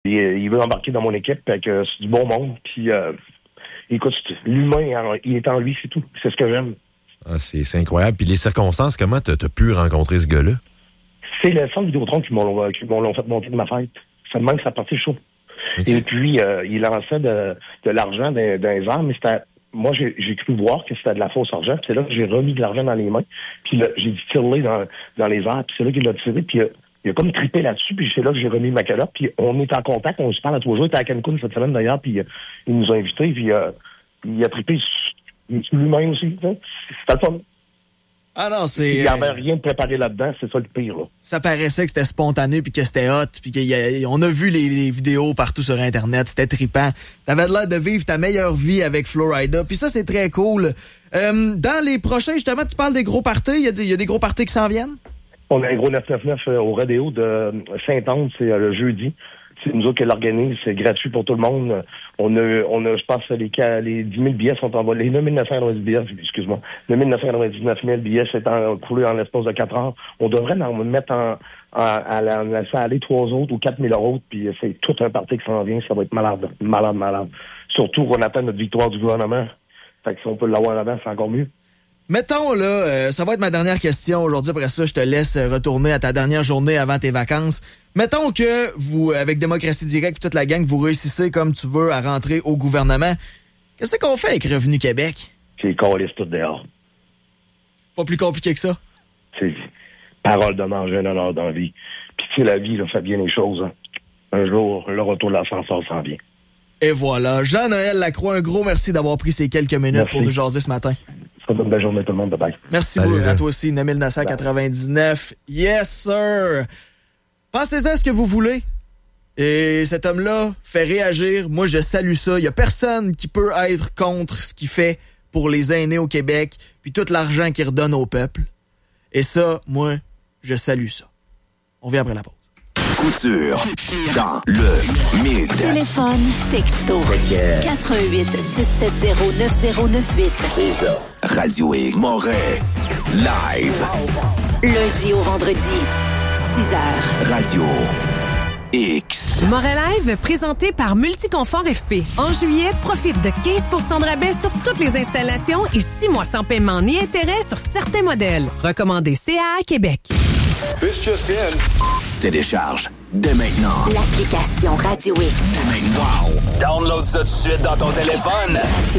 Puis il veut embarquer dans mon équipe, fait que c'est du bon monde. Puis écoute, l'humain, il est en lui, c'est tout. C'est ce que j'aime. Ah, c'est incroyable. Puis les circonstances, comment t'as pu rencontrer ce gars-là? C'est le centre Vidéotron qui m'ont fait monter de ma fête. Ça me manque sa partie chaud. Okay. Et puis, il lançait de l'argent dans les airs, mais c'était... Moi, j'ai cru voir que c'était de la fausse argent. Puis c'est là que j'ai remis de l'argent dans les mains. Puis là, j'ai dit tire-les dans les airs. Puis c'est là qu'il l'a tiré. Puis il a comme trippé là-dessus. Puis c'est là que j'ai remis ma calotte. Puis on est en contact. On se parle à 3 jours. Il était à Cancun cette semaine d'ailleurs. Puis il nous a invités. Puis il a trippé lui-même aussi. C'était le fun. Ah non, c'est... Il n'y avait rien de préparé là-dedans, c'est ça le pire, là. Ça paraissait que c'était spontané, puis que c'était hot, puis on a vu les vidéos partout sur Internet, c'était trippant. T'avais l'air de vivre ta meilleure vie avec Florida, puis ça, c'est très cool. Dans les prochains, justement, tu parles des gros parties, il y a des gros parties qui s'en viennent? On a un gros 999 au rodéo de Saint-Anne, c'est le jeudi. C'est nous autres qui l'organisent, c'est gratuit pour tout le monde. On a, je pense, les 10 000 billets sont envolés. Les 9 990 billets, excuse-moi. 9 999 000 billets s'est coulé en l'espace de 4 heures. On devrait en mettre à laisser aller 3 autres ou 4 000 autres, puis c'est tout un parti qui s'en vient. Ça va être malade. Surtout qu'on attend notre victoire du gouvernement. Fait que si on peut l'avoir avant, c'est encore mieux. Mettons, là, ça va être ma dernière question aujourd'hui. Après ça, je te laisse retourner à ta dernière journée avant tes vacances. Mettons que vous, avec Démocratie Directe et toute la gang, vous réussissez comme tu veux à rentrer au gouvernement. Qu'est-ce qu'on fait avec Revenu Québec? C'est calisse tout dehors. Pas plus compliqué que ça? C'est parole de manger un honneur dans la vie. Puis tu sais, la vie, là, fait bien les choses. Hein. Un jour, le retour de l'ascenseur s'en vient. Et voilà. Jean-Noël Lacroix, un gros merci d'avoir pris ces quelques minutes pour nous jaser ce matin. Une belle journée tout le monde, bye-bye. Merci beaucoup à toi aussi, 1999. Yes, sir! Pensez-en à ce que vous voulez. Et cet homme-là fait réagir. Moi, je salue ça. Il y a personne qui peut être contre ce qu'il fait pour les aînés au Québec, puis tout l'argent qu'il redonne au peuple. Et ça, moi, je salue ça. On vient après la pause. Couture dans le mid. Téléphone, texto, 88 670 9098. C'est ça. Radio X Moret. Live. Lundi au vendredi, 6h. Radio X. Moret Live, présenté par Multiconfort FP. En juillet, profite de 15% de rabais sur toutes les installations et 6 mois sans paiement ni intérêt sur certains modèles. Recommandé CAA Québec. This just in. Télécharge dès maintenant l'application Radio X. Wow. Download ça tout de suite dans ton téléphone. Radio